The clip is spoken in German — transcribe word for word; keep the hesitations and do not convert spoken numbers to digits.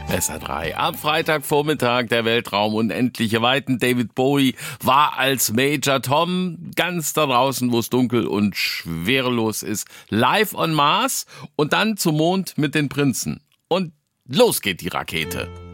S R drei. Am Freitagvormittag der Weltraum unendliche Weiten. David Bowie war als Major Tom ganz da draußen, wo es dunkel und schwerelos ist. Live on Mars und dann zum Mond mit den Prinzen. Und los geht die Rakete.